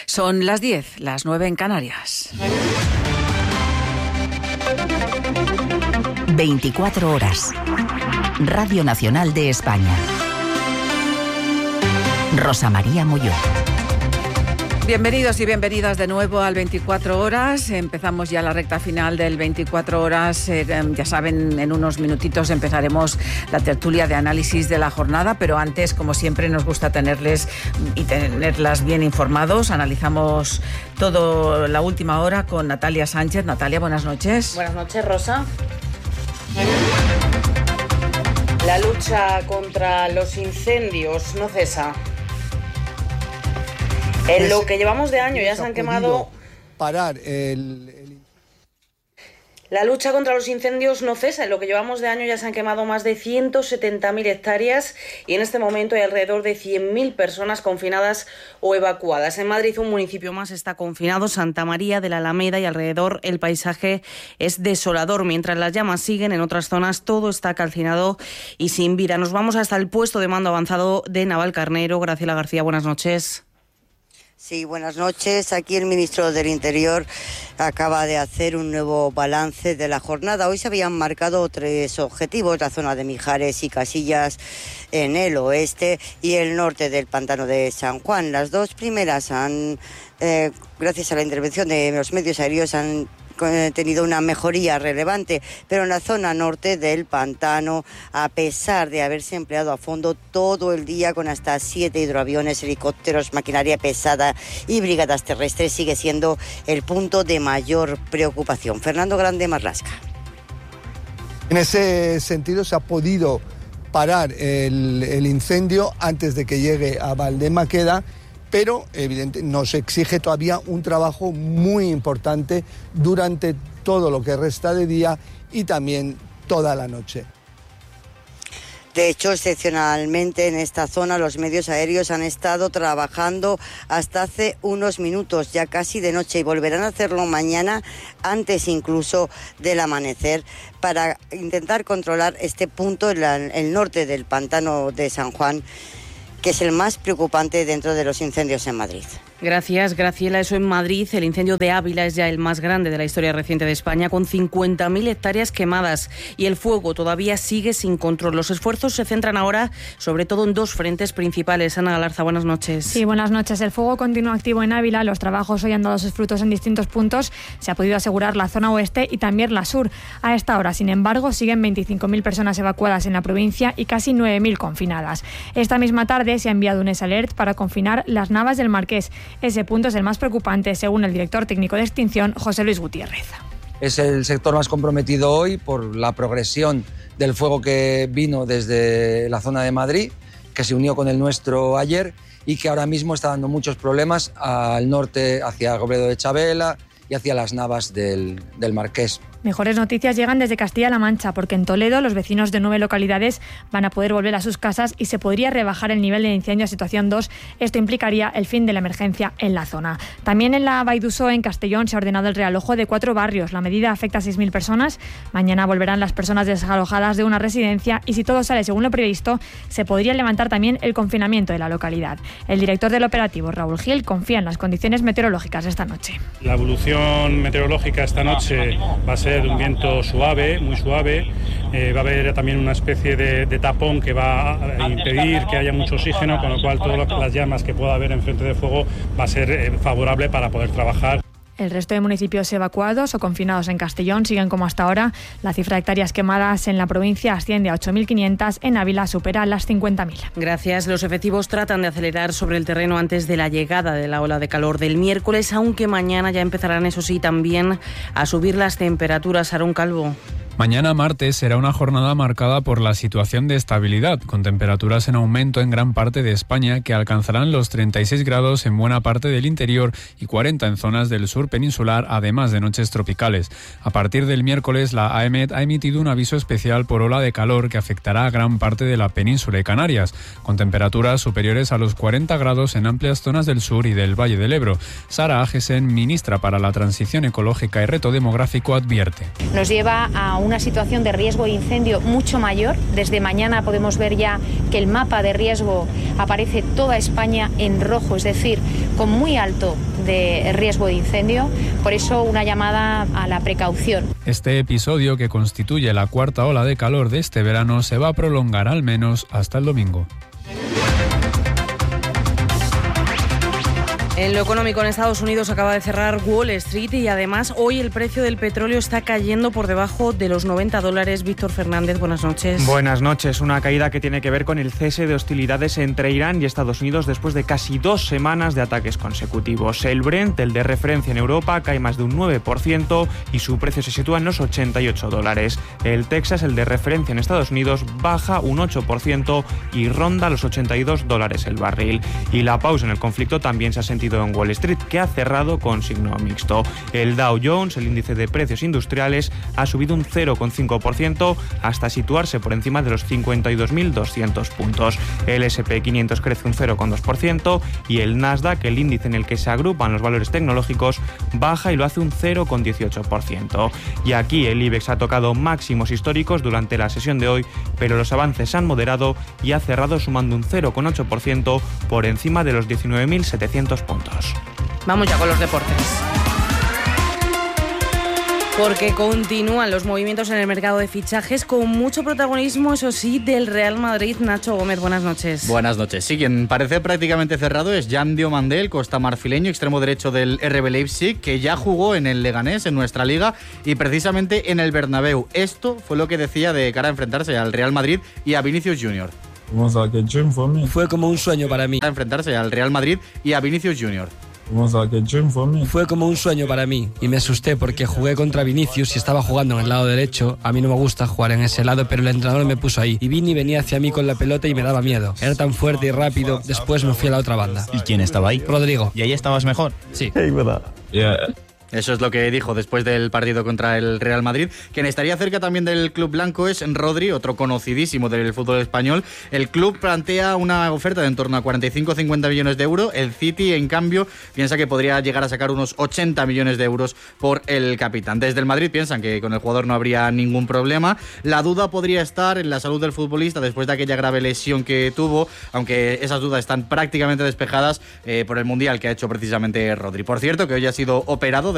Son las 10, las 9 en Canarias. 24 horas. Radio Nacional de España. Rosa María Molló. Bienvenidos y bienvenidas de nuevo al 24 horas. Empezamos ya la recta final del 24 horas. Ya saben, en unos minutitos empezaremos la tertulia de análisis de la jornada, pero antes, como siempre, nos gusta tenerles y tenerlas bien informados. Analizamos todo la última hora con Natalia Sánchez. Natalia, buenas noches. Buenas noches, Rosa. La lucha contra los incendios no cesa. En lo que llevamos de año ya se han quemado... La lucha contra los incendios no cesa. En lo que llevamos de año ya se han quemado más de 170.000 hectáreas y en este momento hay alrededor de 100.000 personas confinadas o evacuadas. En Madrid, un municipio más está confinado, Santa María de la Alameda, y alrededor el paisaje es desolador. Mientras las llamas siguen, en otras zonas todo está calcinado y sin vida. Nos vamos hasta el puesto de mando avanzado de Navalcarnero. Graciela García, buenas noches. Sí, buenas noches. Aquí el ministro del Interior acaba de hacer un nuevo balance de la jornada. Hoy se habían marcado 3 objetivos: la zona de Mijares y Casillas en el oeste y el norte del pantano de San Juan. Las 2 primeras gracias a la intervención de los medios aéreos, han tenido una mejoría relevante, pero en la zona norte del pantano, a pesar de haberse empleado a fondo todo el día con hasta 7 hidroaviones, helicópteros, maquinaria pesada y brigadas terrestres, sigue siendo el punto de mayor preocupación. Fernando Grande Marlasca. En ese sentido se ha podido parar el incendio antes de que llegue a Valdemaqueda, pero evidentemente nos exige todavía un trabajo muy importante durante todo lo que resta de día y también toda la noche. De hecho, excepcionalmente en esta zona los medios aéreos han estado trabajando hasta hace unos minutos, ya casi de noche, y volverán a hacerlo mañana, antes incluso del amanecer, para intentar controlar este punto en el norte del pantano de San Juan, que es el más preocupante dentro de los incendios en Madrid. Gracias, Graciela. Eso en Madrid. El incendio de Ávila es ya el más grande de la historia reciente de España, con 50.000 hectáreas quemadas, y el fuego todavía sigue sin control. Los esfuerzos se centran ahora sobre todo en 2 frentes principales. Ana Galarza, buenas noches. Sí, buenas noches. El fuego continúa activo en Ávila. Los trabajos hoy han dado sus frutos en distintos puntos. Se ha podido asegurar la zona oeste y también la sur. A esta hora, sin embargo, siguen 25.000 personas evacuadas en la provincia y casi 9.000 confinadas. Esta misma tarde se ha enviado un S-Alert para confinar las Navas del Marqués. Ese punto es el más preocupante, según el director técnico de extinción, José Luis Gutiérrez. Es el sector más comprometido hoy por la progresión del fuego que vino desde la zona de Madrid, que se unió con el nuestro ayer y que ahora mismo está dando muchos problemas al norte, hacia Gobledo de Chabela y hacia las Navas del Marqués. Mejores noticias llegan desde Castilla-La Mancha, porque en Toledo los vecinos de 9 localidades van a poder volver a sus casas y se podría rebajar el nivel de incendio a situación 2. Esto implicaría el fin de la emergencia en la zona. También en la Vall d'Uso, en Castellón, se ha ordenado el realojo de 4 barrios. La medida afecta a 6.000 personas. Mañana volverán las personas desalojadas de una residencia y, si todo sale según lo previsto, se podría levantar también el confinamiento de la localidad. El director del operativo, Raúl Gil, confía en las condiciones meteorológicas esta noche. La evolución meteorológica esta noche va a ser de un viento suave, muy suave. Va a haber también una especie de tapón que va a impedir que haya mucho oxígeno, con lo cual todas las llamas que pueda haber en frente de fuego va a ser favorable para poder trabajar. El resto de municipios evacuados o confinados en Castellón siguen como hasta ahora. La cifra de hectáreas quemadas en la provincia asciende a 8.500, en Ávila supera las 50.000. Gracias. Los efectivos tratan de acelerar sobre el terreno antes de la llegada de la ola de calor del miércoles, aunque mañana ya empezarán, eso sí, también a subir las temperaturas. Aarón Calvo. Mañana martes será una jornada marcada por la situación de estabilidad, con temperaturas en aumento en gran parte de España, que alcanzarán los 36 grados en buena parte del interior y 40 en zonas del sur peninsular, además de noches tropicales. A partir del miércoles, la AEMET ha emitido un aviso especial por ola de calor que afectará a gran parte de la península y Canarias, con temperaturas superiores a los 40 grados en amplias zonas del sur y del Valle del Ebro. Sara Agesen, ministra para la Transición Ecológica y Reto Demográfico, advierte. Nos lleva a una situación de riesgo de incendio mucho mayor. Desde mañana podemos ver ya que el mapa de riesgo aparece toda España en rojo, es decir, con muy alto de riesgo de incendio. Por eso una llamada a la precaución. Este episodio, que constituye la cuarta ola de calor de este verano, se va a prolongar al menos hasta el domingo. En lo económico, en Estados Unidos acaba de cerrar Wall Street y además hoy el precio del petróleo está cayendo por debajo de los $90. Víctor Fernández, buenas noches. Buenas noches. Una caída que tiene que ver con el cese de hostilidades entre Irán y Estados Unidos después de casi 2 semanas de ataques consecutivos. El Brent, el de referencia en Europa, cae más de un 9% y su precio se sitúa en los $88. El Texas, el de referencia en Estados Unidos, baja un 8% y ronda los $82 el barril. Y la pausa en el conflicto también se ha sentido en Wall Street, que ha cerrado con signo mixto. El Dow Jones, el índice de precios industriales, ha subido un 0,5% hasta situarse por encima de los 52.200 puntos. El S&P 500 crece un 0,2% y el Nasdaq, el índice en el que se agrupan los valores tecnológicos, baja y lo hace un 0,18%. Y aquí el IBEX ha tocado máximos históricos durante la sesión de hoy, pero los avances han moderado y ha cerrado sumando un 0,8% por encima de los 19.700 puntos. Vamos ya con los deportes. Porque continúan los movimientos en el mercado de fichajes con mucho protagonismo, eso sí, del Real Madrid. Nacho Gómez, buenas noches. Buenas noches. Sí, quien parece prácticamente cerrado es Jan Diomandé, el costamarfileño, extremo derecho del RB Leipzig, que ya jugó en el Leganés, en nuestra liga, y precisamente en el Bernabéu. Esto fue lo que decía de cara a enfrentarse al Real Madrid y a Vinicius Junior. Fue como un sueño para mí. A enfrentarse al Real Madrid y a Vinicius Junior. Fue como un sueño para mí y me asusté porque jugué contra Vinicius y estaba jugando en el lado derecho. A mí no me gusta jugar en ese lado, pero el entrenador me puso ahí. Y Vini venía hacia mí con la pelota y me daba miedo. Era tan fuerte y rápido. Después me fui a la otra banda. ¿Y quién estaba ahí? Rodrigo. ¿Y ahí estabas mejor? Sí. Eso es lo que dijo después del partido contra el Real Madrid. Quien estaría cerca también del club blanco es Rodri, otro conocidísimo del fútbol español. El club plantea una oferta de en torno a 45-50 millones de euros. El City, en cambio, piensa que podría llegar a sacar unos 80 millones de euros por el capitán. Desde el Madrid piensan que con el jugador no habría ningún problema. La duda podría estar en la salud del futbolista después de aquella grave lesión que tuvo, aunque esas dudas están prácticamente despejadas por el Mundial que ha hecho precisamente Rodri. Por cierto, que hoy ha sido operado